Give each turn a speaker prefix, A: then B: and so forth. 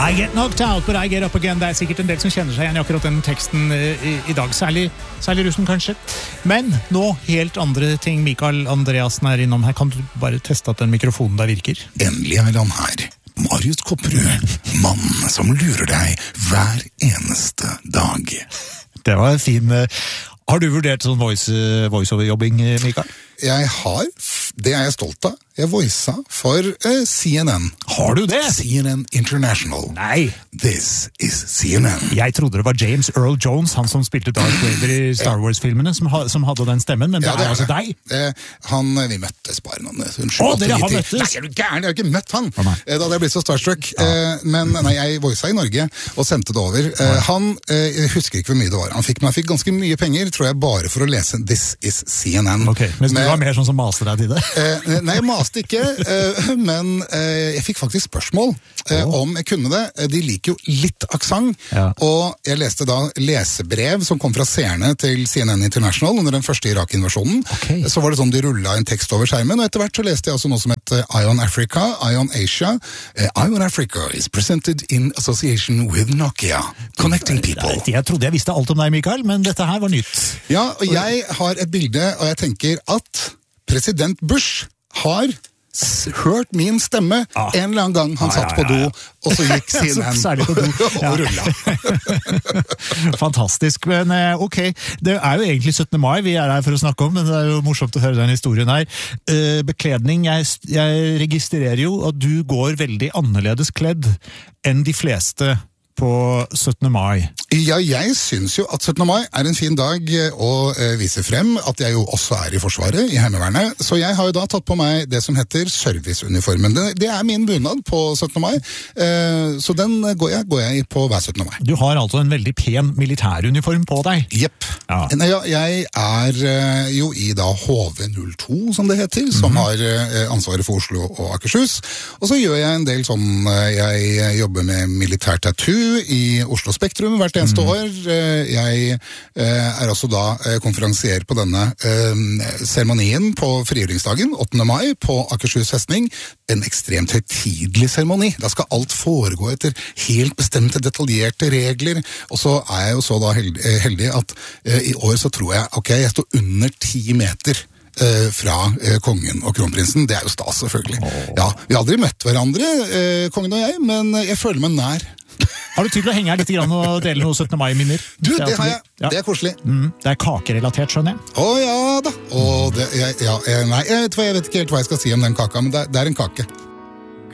A: I get knocked out, but I get up again. Det er sikkert en del som kjenner seg igjen i akkurat den teksten i dag. Særlig russen, kanskje. Men nå helt andre ting. Mikael Andreassen er innom her. Kan du bare teste at den mikrofonen der virker?
B: Endelig er han her. Marius Kopperud, mannen som lurer deg hver eneste dag.
A: Det var en fin... Har du vurdert sånn voice-over-jobbing, Mikael?
B: Jeg har, det er jeg stolt av. Jeg voisa for CNN.
A: Har du det?
B: CNN International.
A: Nei.
B: This is CNN.
A: Jeg trodde det var James Earl Jones, han som spilte Darth Vader i Star Wars-filmene, som hadde den stemmen, men det er altså deg.
B: Vi møttes bare noen.
A: Dere har møttes?
B: Nei, er du gæren? Jeg har ikke møtt han. Da hadde jeg blitt så starstruck. Men nei, jeg voisa i Norge og sendte det over. Jeg husker ikke hvor mye det var. Han fikk ganske mye penger, tror jeg, bare for å lese This is CNN.
A: Ok, mens du var mer sånn som maste deg til det?
B: Nei, jeg maste ikke, men jeg fikk faktisk spørsmål om jeg kunne det. De liker jo litt aksent, og jeg leste da lesebrev som kom fra seerne til CNN International under den første Irak-invasjonen. Så var det sånn de rullet en tekst over skjermen, og etter hvert så leste jeg også noe som het Ion Africa, Ion Asia. Ion Africa is presented in association with Nokia, connecting people.
A: Jeg trodde jeg visste alt om deg, Mikael, men dette her var nytt.
B: Ja, og jeg har et bilde, og jeg tenker at president Bush har hørt min stemme en eller annen gang han satt på do, og så gikk CNN
A: Særlig på do.
B: og rullet.
A: Fantastisk, men ok, det er jo egentlig 17. mai vi er her for å snakke om, men det er jo morsomt å høre den historien her. Bekledning, jeg registrerer jo at du går veldig annerledes kledd enn de fleste på 17. mai.
B: Ja, jeg synes jo at 17. mai er en fin dag å vise frem at jeg jo også er i Forsvaret, i Heimevernet. Så jeg har jo da tatt på meg det som heter serviceuniformen. Det er min bunad på 17. mai, så den går jeg på hver 17. mai.
A: Du har altså en veldig pen militæruniform på deg.
B: Jepp. Ja. Jeg er jo i da HV02, som det heter, som har ansvaret for Oslo og Akershus. Og så gjør jeg en del sånn, jeg jobber med militær tattoo i Oslo Spektrum hvert eneste år. Jeg er også da konferansier på denne seremonien på frigjøringsdagen, 8. mai, på Akershus festning. En ekstremt høytidelig seremoni. Da skal alt foregå etter helt bestemte, detaljerte regler. Og så er jeg jo så da heldig at i år så tror jeg står under 10 meter fra kongen og kronprinsen. Det er jo stas, selvfølgelig. Ja, vi har aldri møtt hverandre, kongen og jeg, men jeg føler meg nær.
A: Har du tid til å henge her litt og dele noen 17. mai-minner?
B: Du, det har jeg. Ja. Det er koselig.
A: Det er kakerelatert, skjønner jeg.
B: Ja da. Jeg vet ikke helt hva jeg skal si om den kaka, men det er en kake.